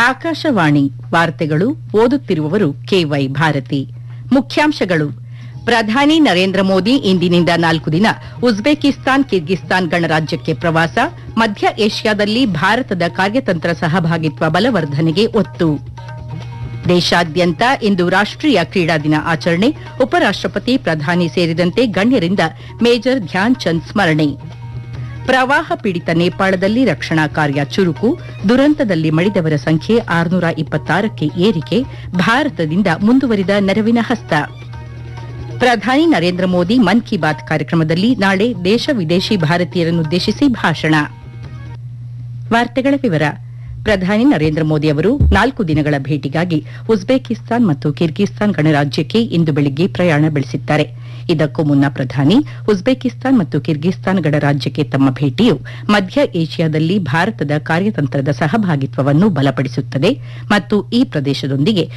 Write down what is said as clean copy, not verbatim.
ಆಕಾಶವಾಣಿ ವಾರ್ತೆಗಳು ಓದುತ್ತಿರುವವರು ಕೆವೈ ಭಾರತಿ. ಮುಖ್ಯಾಂಶಗಳು. ಪ್ರಧಾನಿ ನರೇಂದ್ರ ಮೋದಿ ಇಂದಿನಿಂದ 4 ದಿನ ಉಜ್ಬೇಕಿಸ್ತಾನ್ ಕಿರ್ಗಿಸ್ತಾನ್ ಗಣರಾಜ್ಯಕ್ಕೆ ಪ್ರವಾಸ. ಮಧ್ಯ ಏಷ್ಯಾದಲ್ಲಿ ಭಾರತದ ಕಾರ್ಯತಂತ್ರ ಸಹಭಾಗಿತ್ವ ಬಲವರ್ಧನೆಗೆ ಒತ್ತು. ದೇಶಾದ್ಯಂತ ಇಂದು ರಾಷ್ಟೀಯ ಕ್ರೀಡಾ ದಿನ ಆಚರಣೆ. ಉಪರಾಷ್ಟಪತಿ, ಪ್ರಧಾನಿ ಸೇರಿದಂತೆ ಗಣ್ಯರಿಂದ ಮೇಜರ್ ಧ್ಯಾನ್ ಚಂದ್ ಸ್ಮರಣೆ. ಪ್ರವಾಹ ಪೀಡಿತ ನೇಪಾಳದಲ್ಲಿ ರಕ್ಷಣಾ ಕಾರ್ಯ ಚುರುಕು. ದುರಂತದಲ್ಲಿ ಮಡಿದವರ ಸಂಖ್ಯೆ 626ಕ್ಕೆ ಏರಿಕೆ. ಭಾರತದಿಂದ ಮುಂದುವರಿದ ನೆರವಿನ ಹಸ್ತ. ಪ್ರಧಾನಿ ನರೇಂದ್ರ ಮೋದಿ ಮನ್ ಕಿ ಬಾತ್ ಕಾರ್ಯಕ್ರಮದಲ್ಲಿ ನಾಳೆ ದೇಶ ವಿದೇಶಿ ಭಾರತೀಯರನ್ನುದ್ದೇಶಿಸಿ ಭಾಷಣ. ವಾರ್ತೆಗಳ ವಿವರ. ಪ್ರಧಾನಿ ನರೇಂದ್ರ ಮೋದಿ ಅವರು 4 ದಿನಗಳ ಭೇಟಿಗಾಗಿ ಉಜ್ಬೇಕಿಸ್ತಾನ್ ಮತ್ತು ಕಿರ್ಗಿಸ್ತಾನ್ ಗಣರಾಜ್ಯಕ್ಕೆ ಇಂದು ಬೆಳಿಗ್ಗೆ ಪ್ರಯಾಣ ಬೆಳೆಸಿದ್ದಾರೆ. ಇದಕ್ಕೂ ಮುನ್ನ ಪ್ರಧಾನಿ ಉಜ್ಬೇಕಿಸ್ತಾನ್ ಮತ್ತು ಕಿರ್ಗಿಸ್ತಾನ್ ಗಣರಾಜ್ಯಕ್ಕೆ ತಮ್ಮ ಭೇಟಿಯು ಮಧ್ಯ ಏಷ್ಯಾದಲ್ಲಿ ಭಾರತದ ಕಾರ್ಯತಂತ್ರದ ಸಹಭಾಗಿತ್ವವನ್ನು ಬಲಪಡಿಸುತ್ತದೆ ಮತ್ತು ಈ ಪ್ರದೇಶದೊಂದಿಗೆ